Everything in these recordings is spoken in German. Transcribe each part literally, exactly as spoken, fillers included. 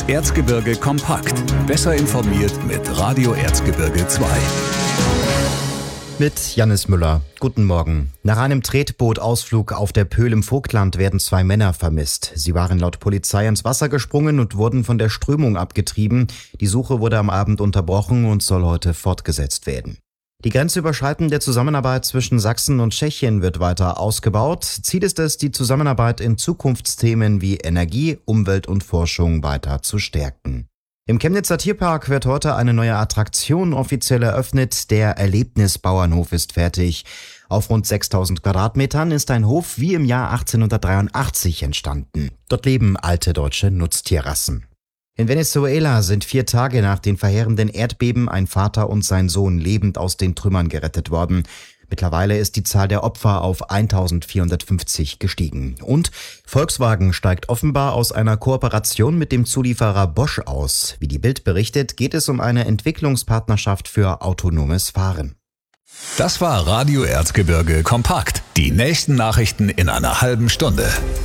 Erzgebirge kompakt. Besser informiert mit Radio Erzgebirge zwei. Mit Jannis Müller. Guten Morgen. Nach einem Tretbootausflug auf der Pöhl im Vogtland werden zwei Männer vermisst. Sie waren laut Polizei ins Wasser gesprungen und wurden von der Strömung abgetrieben. Die Suche wurde am Abend unterbrochen und soll heute fortgesetzt werden. Die grenzüberschreitende Zusammenarbeit zwischen Sachsen und Tschechien wird weiter ausgebaut. Ziel ist es, die Zusammenarbeit in Zukunftsthemen wie Energie, Umwelt und Forschung weiter zu stärken. Im Chemnitzer Tierpark wird heute eine neue Attraktion offiziell eröffnet. Der Erlebnisbauernhof ist fertig. Auf rund sechstausend Quadratmetern ist ein Hof wie im Jahr achtzehnhundertdreiundachtzig entstanden. Dort leben alte deutsche Nutztierrassen. In Venezuela sind vier Tage nach den verheerenden Erdbeben ein Vater und sein Sohn lebend aus den Trümmern gerettet worden. Mittlerweile ist die Zahl der Opfer auf eintausendvierhundertfünfzig gestiegen. Und Volkswagen steigt offenbar aus einer Kooperation mit dem Zulieferer Bosch aus. Wie die Bild berichtet, geht es um eine Entwicklungspartnerschaft für autonomes Fahren. Das war Radio Erzgebirge kompakt. Die nächsten Nachrichten in einer halben Stunde.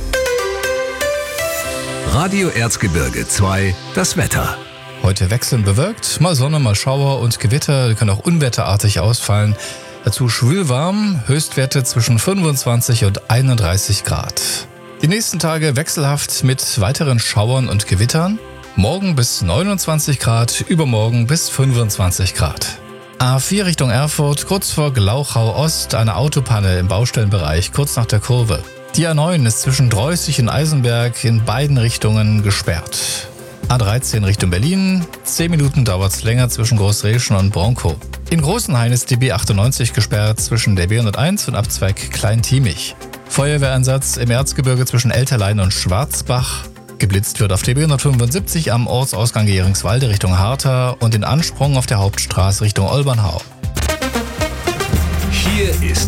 Radio Erzgebirge zwei, das Wetter. Heute wechselnd bewölkt, mal Sonne, mal Schauer und Gewitter, die können auch unwetterartig ausfallen. Dazu schwülwarm, Höchstwerte zwischen fünfundzwanzig und einunddreißig Grad. Die nächsten Tage wechselhaft mit weiteren Schauern und Gewittern. Morgen bis neunundzwanzig Grad, übermorgen bis fünfundzwanzig Grad. A vier Richtung Erfurt, kurz vor Glauchau Ost, eine Autopanne im Baustellenbereich, kurz nach der Kurve. Die A neun ist zwischen Dreußig und Eisenberg in beiden Richtungen gesperrt. A dreizehn Richtung Berlin, zehn Minuten dauert's länger zwischen Großreschen und Bronkow. In Großenhain ist die B achtundneunzig gesperrt zwischen der B hunderteins und Abzweig Klein-Tiemich. Feuerwehreinsatz im Erzgebirge zwischen Elterlein und Schwarzbach. Geblitzt wird auf der B hundertfünfundsiebzig am Ortsausgang Geringswalde Richtung Hartha und in Ansprung auf der Hauptstraße Richtung Olbernhau. Hier ist